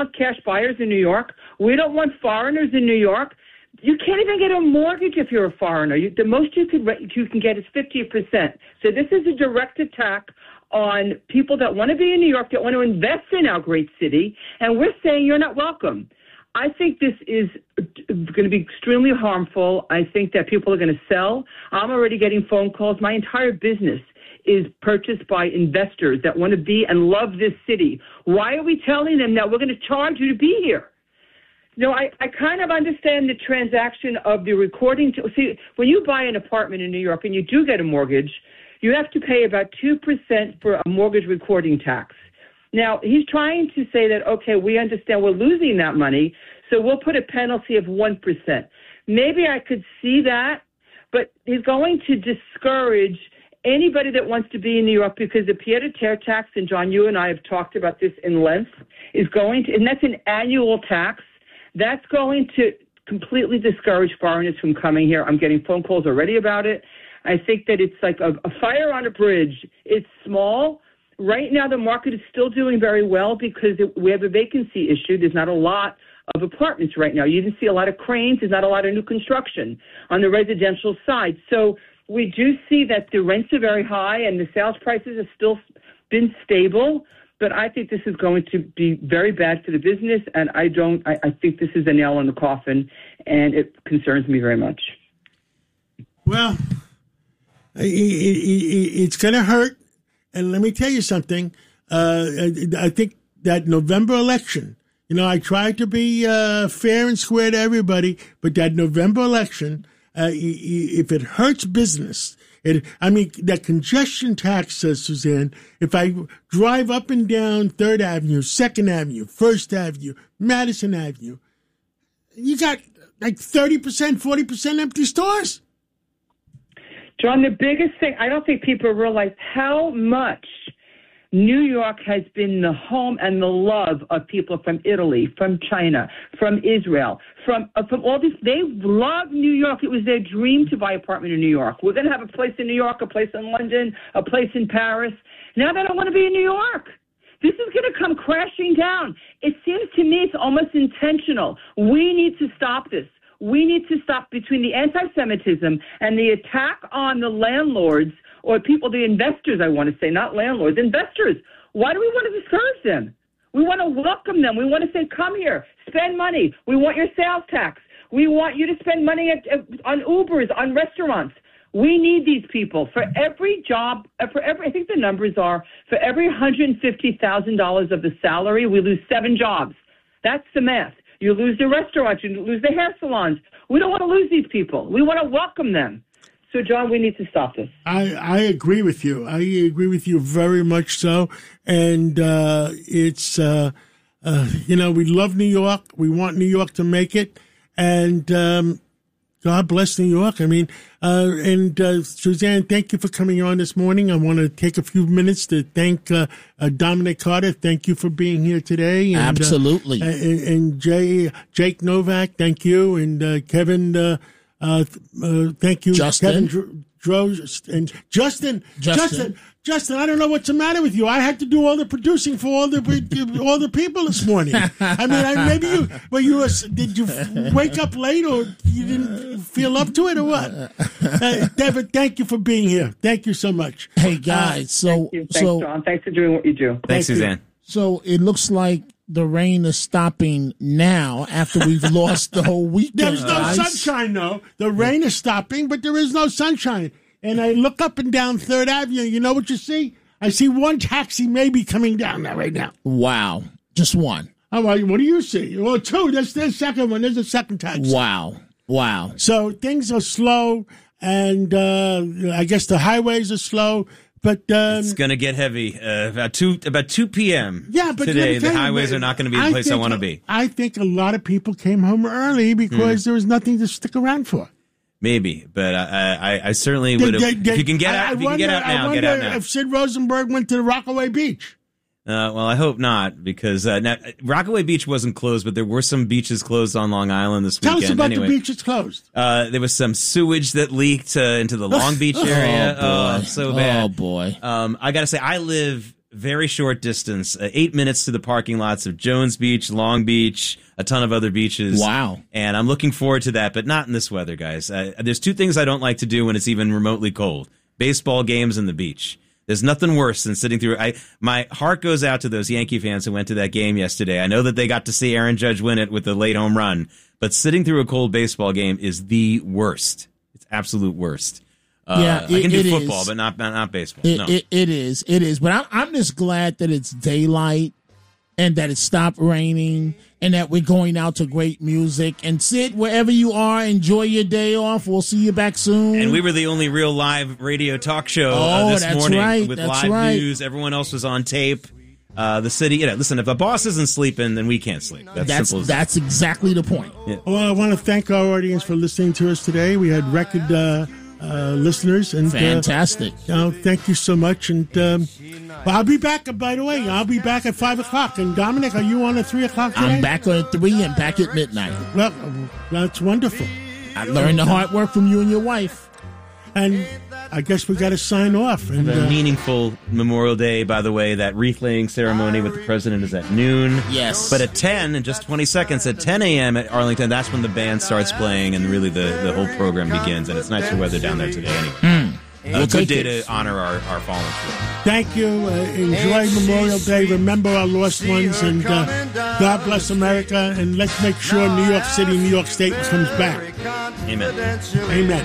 want cash buyers in New York. We don't want foreigners in New York. You can't even get a mortgage if you're a foreigner. The most you can get is 50%. So this is a direct attack on people that want to be in New York, that want to invest in our great city, and we're saying you're not welcome. I think this is going to be extremely harmful. I think that people are going to sell. I'm already getting phone calls. My entire business is purchased by investors that want to be and love this city. Why are we telling them that we're going to charge you to be here? No, I kind of understand the transaction of the recording. See, when you buy an apartment in New York and you do get a mortgage, you have to pay about 2% for a mortgage recording tax. Now, he's trying to say that, okay, we understand we're losing that money, so we'll put a penalty of 1%. Maybe I could see that, but he's going to discourage anybody that wants to be in New York because the pied-à-terre tax, and John, you and I have talked about this in length, is going to, and that's an annual tax, that's going to completely discourage foreigners from coming here. I'm getting phone calls already about it. I think that it's like a fire on a bridge. It's small. Right now, the market is still doing very well because we have a vacancy issue. There's not a lot of apartments right now. You didn't see a lot of cranes. There's not a lot of new construction on the residential side. So we do see that the rents are very high and the sales prices have still been stable. But I think this is going to be very bad for the business, and I think this is a nail in the coffin, and it concerns me very much. Well, it's going to hurt. And let me tell you something. I think that November election, I tried to be fair and square to everybody, but that November election, if it hurts business, that congestion tax, Suzanne, if I drive up and down 3rd Avenue, 2nd Avenue, 1st Avenue, Madison Avenue, you got like 30%, 40% empty stores. John, the biggest thing, I don't think people realize how much New York has been the home and the love of people from Italy, from China, from Israel, from all these. They love New York. It was their dream to buy an apartment in New York. We're going to have a place in New York, a place in London, a place in Paris. Now they don't want to be in New York. This is going to come crashing down. It seems to me it's almost intentional. We need to stop this. We need to stop between the anti-Semitism and the attack on the landlords or people, the investors, I want to say, not landlords, investors. Why do we want to discourage them? We want to welcome them. We want to say, come here, spend money. We want your sales tax. We want you to spend money on Ubers, on restaurants. We need these people. For every job, I think the numbers are, for every $150,000 of the salary, we lose 7 jobs. That's the math. You lose the restaurants, you lose the hair salons. We don't want to lose these people. We want to welcome them. So, John, we need to stop this. I agree with you. I agree with you very much so. And it's, we love New York. We want New York to make it. And God bless New York. I mean, Suzanne, thank you for coming on this morning. I want to take a few minutes to thank Dominic Carter. Thank you for being here today. And, absolutely. And Jake Novak, thank you. And Kevin, thank you. Justin. Kevin and Justin, I don't know what's the matter with you. I had to do all the producing for all the people this morning. I mean, did you wake up late or you didn't feel up to it or what? David, thank you for being here. Thank you so much. Hey guys, thanks, John. Thanks for doing what you do. Thanks, Suzanne. So it looks like the rain is stopping now after we've lost the whole weekend. There's no sunshine, though. The rain is stopping, but there is no sunshine. And I look up and down 3rd Avenue. You know what you see? I see one taxi maybe coming down there right now. Wow. Just one. Oh, well, what do you see? Well, 2. There's the second one. There's a second taxi. Wow. So things are slow, and I guess the highways are slow. But it's going to get heavy about 2 p.m. Yeah, but today. The highways are not going to be the place I want to be. I think a lot of people came home early because there was nothing to stick around for. Maybe, but I certainly would have. If you can get out, get out now. Get out now. If Sid Rosenberg went to Rockaway Beach. Well, I hope not, because now, Rockaway Beach wasn't closed, but there were some beaches closed on Long Island this weekend. Tell us about the beaches closed. There was some sewage that leaked into the Long Beach area. Oh, boy. So bad. Oh, boy. I got to say, I live very short distance, 8 minutes to the parking lots of Jones Beach, Long Beach, a ton of other beaches. Wow. And I'm looking forward to that, but not in this weather, guys. There's two things I don't like to do when it's even remotely cold. Baseball games and the beach. There's nothing worse than sitting through. My heart goes out to those Yankee fans who went to that game yesterday. I know that they got to see Aaron Judge win it with the late home run, but sitting through a cold baseball game is the worst. It's absolute worst. Yeah, I can do football, but not baseball. No. It is. But I'm just glad that it's daylight and that it stopped raining and that we're going out to great music. And Sid, wherever you are, enjoy your day off. We'll see you back soon. And we were the only real live radio talk show this that's morning right, with that's live right. news. Everyone else was on tape. The city, listen, if the boss isn't sleeping, then we can't sleep. That's simple as that. That's exactly the point. Yeah. Well, I want to thank our audience for listening to us today. We had record listeners. And Fantastic. Thank you so much. And I'll be back, by the way. I'll be back at 5 o'clock. And Dominic, are you on at 3 o'clock today? I'm back on at 3 and back at midnight. Well, that's wonderful. I learned the hard work from you and your wife. And I guess we got to sign off. And A meaningful Memorial Day, by the way. That wreath-laying ceremony with the president is at noon. Yes. But at 10, in just 20 seconds, at 10 a.m. at Arlington, that's when the band starts playing and really the whole program begins. And it's nicer weather down there today anyway. A good day to honor our fallen troops. thank you. Enjoy Memorial Day. Remember our lost ones. And God bless America. And let's make sure New York City, New York State comes back. Amen. Amen.